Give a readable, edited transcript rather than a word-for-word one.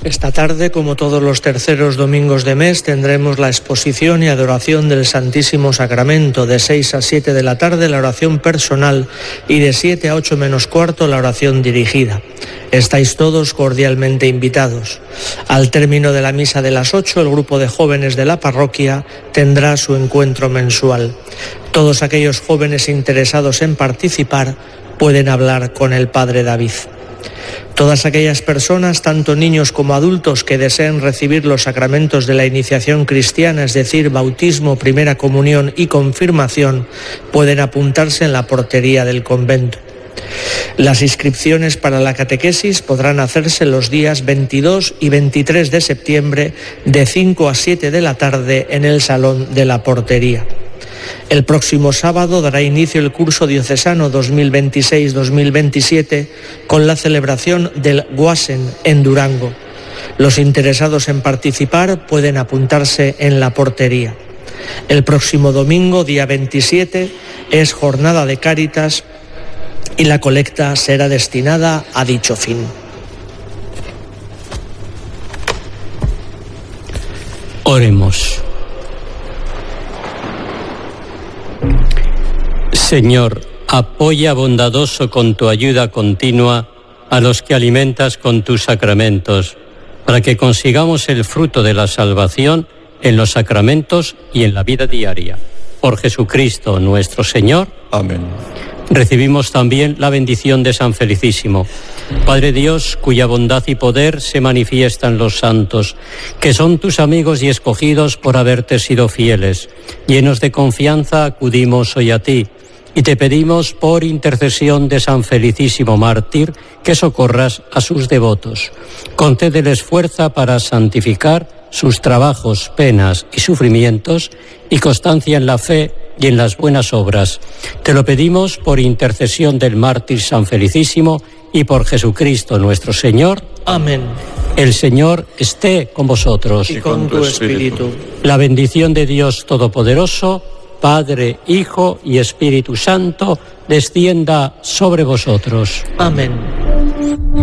Esta tarde, como todos los terceros domingos de mes, tendremos la exposición y adoración del Santísimo Sacramento. De 6 a 7 de la tarde, la oración personal, y de 7 a 8 menos cuarto, la oración dirigida. Estáis todos cordialmente invitados. Al término de la misa de las 8, el grupo de jóvenes de la parroquia tendrá su encuentro mensual. Todos aquellos jóvenes interesados en participar pueden hablar con el Padre David. Todas aquellas personas, tanto niños como adultos, que deseen recibir los sacramentos de la iniciación cristiana, es decir, bautismo, primera comunión y confirmación, pueden apuntarse en la portería del convento. Las inscripciones para la catequesis podrán hacerse los días 22 y 23 de septiembre de 5 a 7 de la tarde en el salón de la portería. El próximo sábado dará inicio el curso diocesano 2026-2027 con la celebración del Guasen en Durango. Los interesados en participar pueden apuntarse en la portería. El próximo domingo, día 27, es jornada de Cáritas y la colecta será destinada a dicho fin. Oremos. Señor, apoya bondadoso con tu ayuda continua a los que alimentas con tus sacramentos, para que consigamos el fruto de la salvación en los sacramentos y en la vida diaria. Por Jesucristo nuestro Señor. Amén. Recibimos también la bendición de San Felicísimo. Padre Dios, cuya bondad y poder se manifiestan los santos, que son tus amigos y escogidos por haberte sido fieles. Llenos de confianza acudimos hoy a ti y te pedimos por intercesión de San Felicísimo mártir que socorras a sus devotos. Concédeles fuerza para santificar sus trabajos, penas y sufrimientos y constancia en la fe y en las buenas obras. Te lo pedimos por intercesión del mártir San Felicísimo y por Jesucristo nuestro Señor. Amén. El Señor esté con vosotros. Y con tu espíritu. La bendición de Dios Todopoderoso, Padre, Hijo y Espíritu Santo, descienda sobre vosotros. Amén.